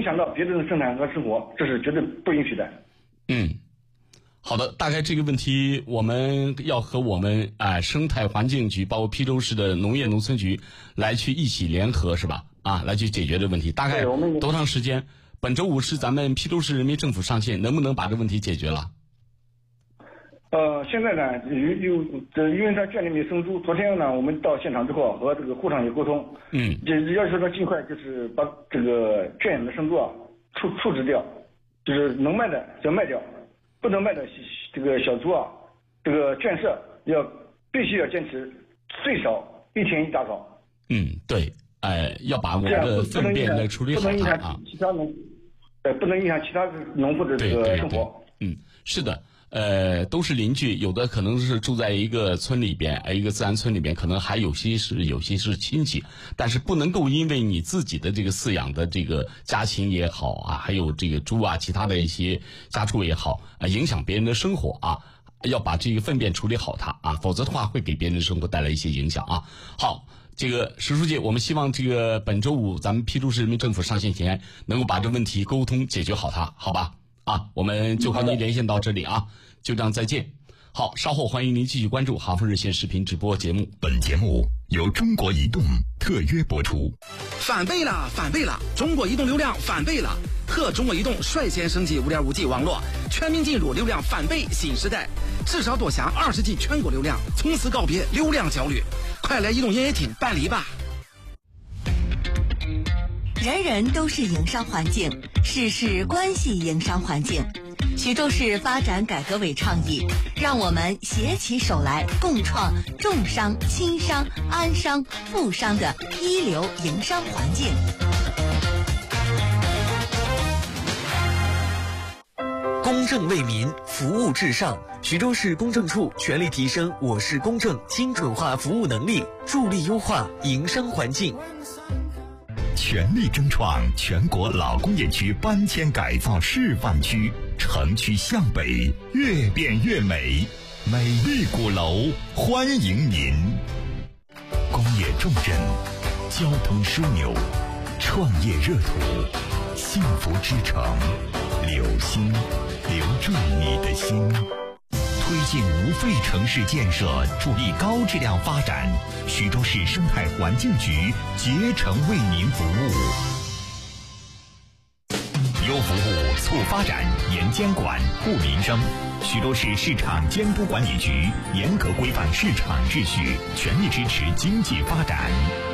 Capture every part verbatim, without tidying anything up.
影响到别人的生产和生活，这是绝对不允许的。 嗯。好的，大概这个问题我们要和我们啊、呃、生态环境局，包括邳州市的农业农村局来去一起联合，是吧？啊，来去解决这个问题。大概多长时间？本周五是咱们邳州市人民政府上线，能不能把这个问题解决了？ 呃，现在呢，有有这因为他圈里面生猪，昨天呢，我们到现场之后和这个户长也沟通， 嗯， 这要求他尽快就是把这个圈里的生猪啊处处置掉，就是能卖的要卖掉。不能卖的这个小猪啊，这个圈舍要必须要坚持最少一天一打扫。 嗯，对，哎、呃，要把我们的粪便来处理好它啊。不能影响其他农，呃，不能影响其他农户的这个生活。对对对嗯，是的。呃，都是邻居，有的可能是住在一个村里边，一个自然村里边，可能还有些是有些是亲戚，但是不能够因为你自己的这个饲养的这个家禽也好啊，还有这个猪啊，其他的一些家畜也好啊，影响别人的生活啊，要把这个粪便处理好它啊，否则的话会给别人的生活带来一些影响啊。好，这个石书记，我们希望这个本周五咱们邳州市人民政府上线前能够把这问题沟通解决好它，好吧？啊，我们就和您连线到这里啊，就这样再见。好，稍后欢迎您继续关注哈佛热线视频直播节目。 本节目由中国移动特约播出。 翻倍了，翻倍了！中国移动流量翻倍了！特中国移动率先升级 五点五 G 网络，全面进入流量翻倍新时代，至少多享二十 G 全国流量，从此告别流量焦虑。快来移动营业厅办理吧！ 人人都是营商环境，事事关系营商环境。徐州市发展改革委倡议，让我们携起手来，共创重商、轻商、安商、富商的一流营商环境。 公正为民，服务至上。徐州市公证处全力提升我市公证精准化服务能力，助力优化营商环境。 全力争创全国老工业区搬迁改造示范区，城区向北，越变越美，美丽鼓楼欢迎您。工业重镇，交通枢纽，创业热土，幸福之城，留心，留住你的心。推进无废城市建设，助力高质量发展。徐州市生态环境局竭诚为您服务。优服务，促发展，严监管，护民生。徐州市市场监督管理局严格规范市场秩序，全力支持经济发展。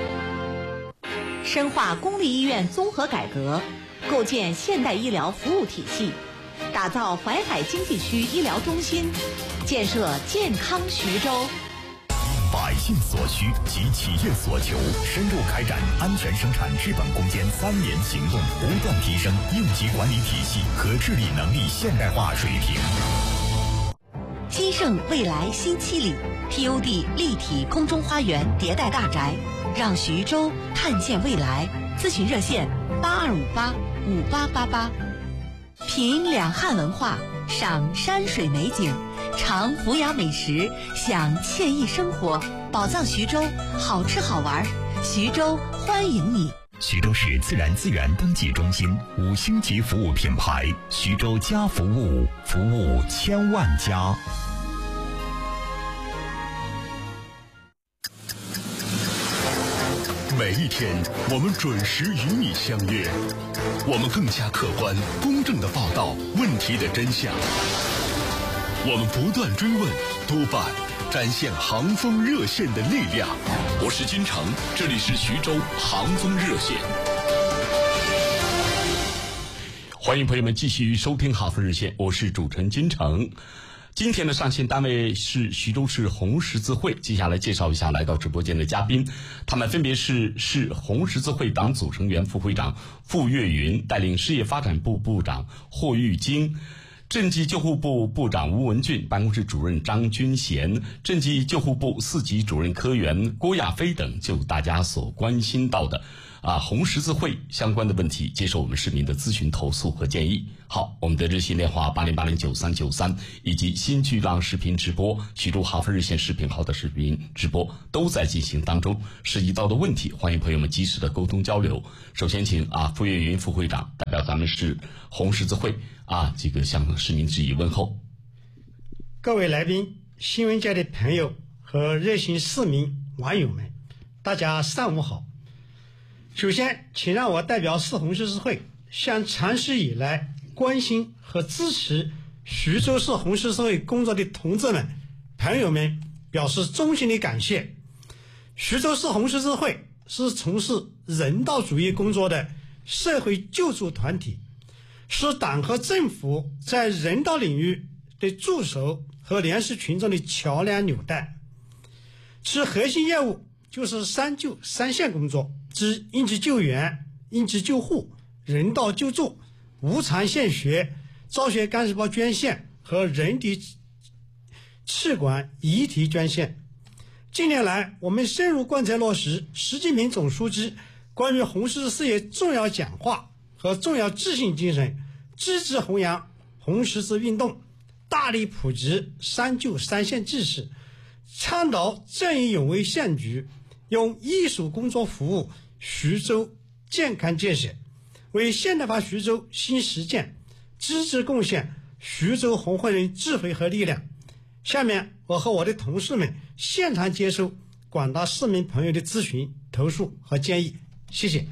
深化公立医院综合改革，构建现代医疗服务体系，打造淮海经济区医疗中心，建设健康徐州。 百姓所需及企业所求，深入开展安全生产治本攻坚三年行动，不断提升应急管理体系和治理能力现代化水平。 金盛未来新七里 P U D 立体空中花园迭代大宅，让徐州看见未来。咨询热线八二五八五八八八。品两汉文化，赏山水美景，尝福雅美食，享惬意生活。宝藏徐州，好吃好玩，徐州欢迎你。 徐州市自然资源登记中心五星级服务品牌，徐州家服务，服务千万家。 每一天，我们准时与你相约，我们更加客观、公正地报道问题的真相。我们不断追问、督办，展现航风热线的力量。我是金城，这里是徐州航风热线。 欢迎朋友们继续收听航风热线，我是主持人金城。今天的上线单位是徐州市红十字会，接下来介绍一下来到直播间的嘉宾，他们分别是市红十字会党组成员副会长傅月云，带领事业发展部部长霍玉京，赈济救护部部长吴文俊，办公室主任张军贤，赈济救护部四级主任科员郭亚飞等，就大家所关心到的啊红十字会相关的问题，接受我们市民的咨询投诉和建议。好，我们的热线电话八零八零九三九三以及新巨浪视频直播、徐州哈佛热线视频号的视频直播都在进行当中，涉及到的问题，欢迎朋友们及时的沟通交流。首先请啊傅月云副会长代表咱们市红十字会啊这个向市民致以问候。 各位来宾、新闻界的朋友和热心市民网友们，大家上午好。首先，请让我代表市红十字会向长期以来关心和支持徐州市红十字会工作的同志们、朋友们表示衷心的感谢。徐州市红十字会是从事人道主义工作的社会救助团体，是党和政府在人道领域的助手和联系群众的桥梁纽带。其核心业务就是三救三线工作，即应急救援、应急救护、人道救助、无偿献血、造血干细胞捐献和人体器官遗体捐献。近年来，我们深入贯彻落实习近平总书记关于红十字事业重要讲话和重要自信精神，积极弘扬红十字运动，大力普及三救三献济世，倡导正义永为县局，用艺术工作服务徐州健康建设，为现代化徐州新实践积极贡献徐州红会人智慧和力量。下面我和我的同事们现场接受广大市民朋友的咨询、投诉和建议，谢谢。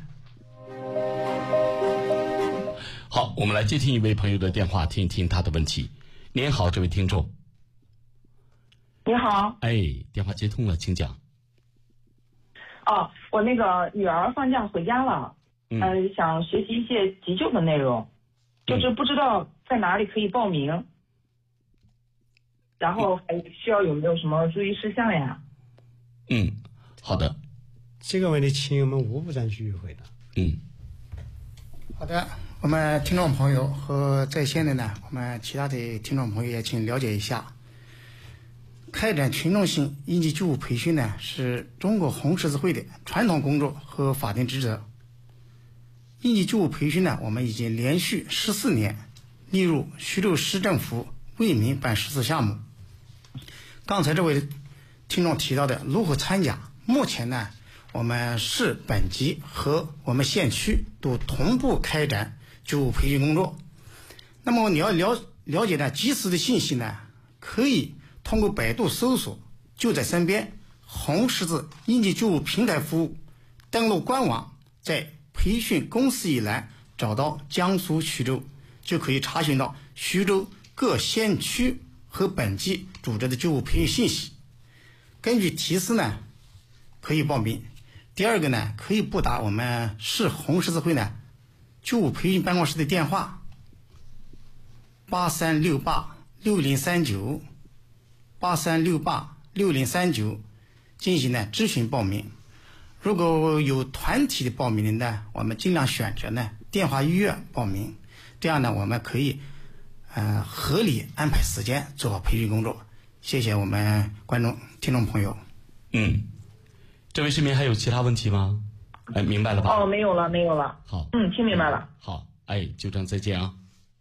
好，我们来接听一位朋友的电话，听一听他的问题。您好，这位听众。 你好。 哎，电话接通了，请讲。 哦，我那个女儿放假回家了，嗯、呃，想学习一些急救的内容，就是不知道在哪里可以报名，嗯、然后还需要有没有什么注意事项呀？ 嗯，好的。 这个问题请我们吴部长继续回答。 嗯， 好的。我们听众朋友和在线的呢，我们其他的听众朋友也请了解一下，开展群众性应急救护培训呢，是中国红十字会的传统工作和法定职责。应急救护培训呢，我们已经连续十四年列入徐州市政府为民办实施项目。刚才这位听众提到的如何参加，目前呢，我们市本级和我们县区都同步开展救护培训工作。那么你要了了解呢及时的信息呢，可以通过百度搜索就在身边红十字应急救护平台服务，登录官网，在培训公示一栏找到江苏徐州，就可以查询到徐州各县区和本级组织的救护培训信息。根据提示呢，可以报名。第二个呢，可以拨打我们市红十字会呢救护培训办公室的电话八三六八六零三九八三六八六零三九进行呢咨询报名。如果有团体的报名的呢，我们尽量选择呢电话预约报名，这样呢我们可以呃合理安排时间做好培训工作。谢谢我们观众听众朋友。 嗯，这位市民还有其他问题吗？哎，明白了吧？ 哦，没有了，没有了。 好， 嗯，听明白了。 嗯、好，哎，就这样，再见啊。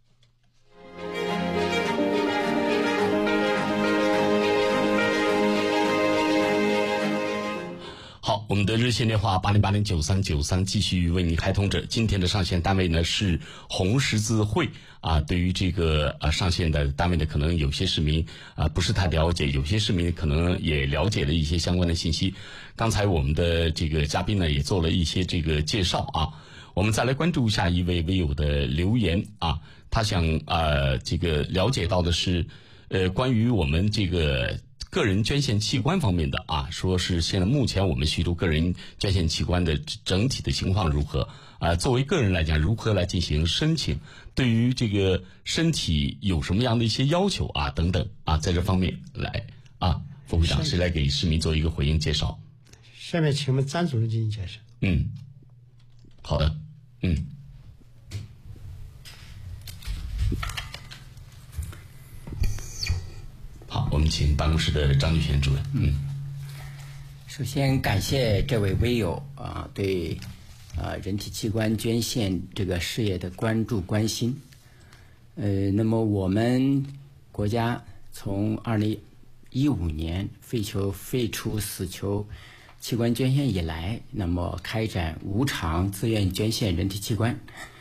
好，我们的热线电话八零八零九三九三继续为您开通着。今天的上线单位呢是红十字会啊。对于这个啊上线的单位呢，可能有些市民啊不是太了解，有些市民可能也了解了一些相关的信息。刚才我们的这个嘉宾呢也做了一些这个介绍啊。我们再来关注一下一位微友的留言啊，他想呃这个了解到的是呃关于我们这个个人捐献器官方面的啊，说是现在目前我们徐州个人捐献器官的整体的情况如何啊？作为个人来讲，如何来进行申请？对于这个身体有什么样的一些要求啊？等等啊，在这方面来啊，副会长谁来给市民做一个回应介绍？ 下面请我们张主任进行介绍。 嗯，好的，嗯。好，我们请办公室的张玉贤主任。嗯， 首先感谢这位微友啊、呃、对呃人体器官捐献这个事业的关注关心。呃，那么我们国家从二零一五年废球废除死球器官捐献以来，那么开展无偿自愿捐献人体器官。